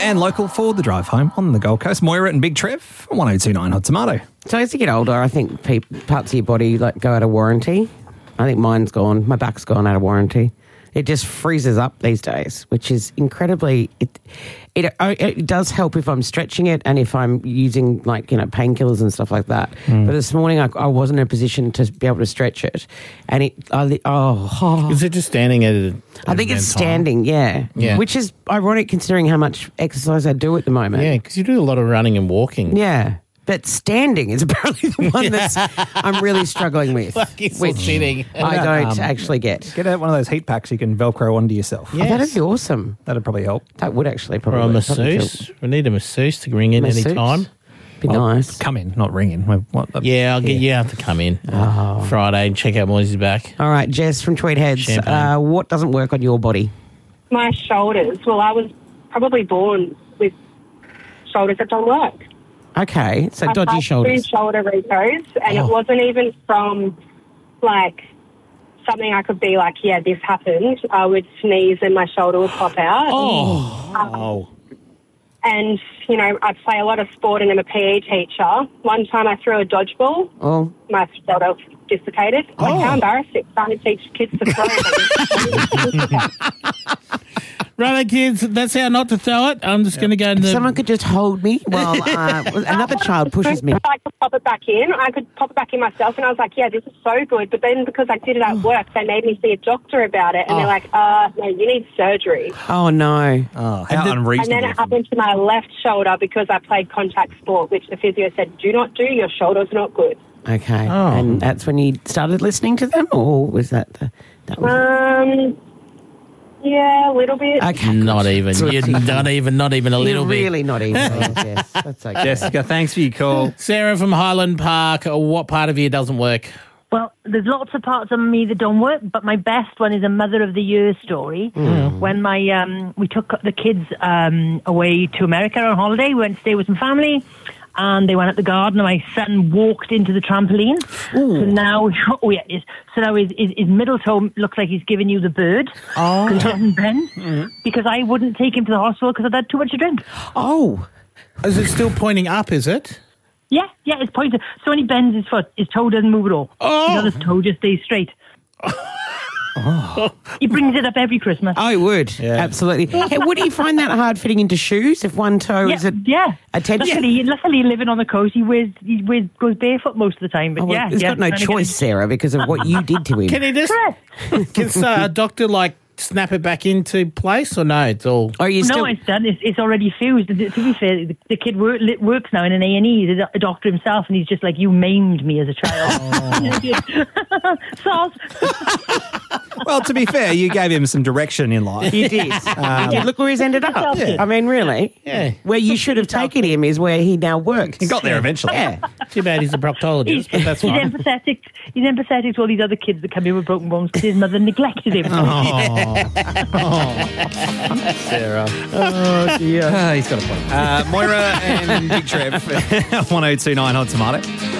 and local for the drive home on the Gold Coast. Moira and Big Trev, 1029 Hot Tomato. So as you get older, I think parts of your body go out of warranty. I think mine's gone. My back's gone out of warranty. It just freezes up these days, which is incredibly... It does help if I'm stretching it and if I'm using painkillers and stuff like that. But this morning I wasn't in a position to be able to stretch it, and Is it just standing at I think it's standing, yeah. Which is ironic considering how much exercise I do at the moment. Yeah, because you do a lot of running and walking. Yeah. But standing is apparently the one that's I'm really struggling with. Which sitting. I don't actually get. Get out one of those heat packs you can Velcro onto yourself. Yes. Oh, that'd be awesome. That'd probably help. That would actually probably. Or a masseuse. We need a masseuse to ring in any time. Be nice. Come in, not ring in. I'll get you out to come in Friday and check out Moisey's back. All right, Jess from Tweed Heads. What doesn't work on your body? My shoulders. Well, I was probably born with shoulders that don't work. Okay, so dodgy I had shoulders. 2 shoulder recos, and it wasn't even from, something I could be like, yeah, this happened. I would sneeze and my shoulder would pop out. And, I play a lot of sport and I'm a PE teacher. One time I threw a dodgeball. My shoulder dislocated. How embarrassing. Trying to teach kids to throw. Right, kids, that's how not to throw it. I'm just going to go in the... Someone could just hold me while another child pushes me. I could pop it back in. I could pop it back in myself, and I was like, yeah, this is so good. But then because I did it at work, they made me see a doctor about it, and they're like, no, you need surgery. Oh, no. How unreasonable. And then it happened to my left shoulder because I played contact sport, which the physio said, do not do. Your shoulder's not good. Okay. And that's when you started listening to them, or was that yeah, a little bit. Okay. Not even. Not even a little bit. Really not even. Yes, that's okay. Jessica, thanks for your call. Sarah from Highland Park, what part of you doesn't work? Well, there's lots of parts of me that don't work, but my best one is a Mother of the Year story. When we took the kids away to America on holiday, we went to stay with some family, and they went at the garden, and my son walked into the trampoline. So now, so now his middle toe looks like he's giving you the bird. Because he doesn't bend. Because I wouldn't take him to the hospital because I'd had too much to drink. Is it still pointing up, is it? Yeah, it's pointing. So when he bends his foot, his toe doesn't move at all. His other toe just stays straight. He brings it up every Christmas. Oh, he would. Yeah. Absolutely. Hey, would he find that hard fitting into shoes if one toe is attention? Luckily, living on the coast, he goes barefoot most of the time. But he's got no choice, Sarah, because of what you did to him. Can he just... Can a doctor, snap it back into place, or no? It's all... No, it's done. It's already fused. To be fair, the kid works now in an A&E. He's a doctor himself, and he's just like, you maimed me as a child. Well, to be fair, you gave him some direction in life. You did. He did. Look where he's ended up. Yeah. I mean, really. Yeah. Where you should have taken him is where he now works. He got there eventually. Yeah. Too bad he's a proctologist, but that's fine. He's empathetic to all these other kids that come in with broken bones because his mother neglected him. Sarah. Oh, dear. He's got a point. Moira and Big Trev, 1029 Hot Tomato.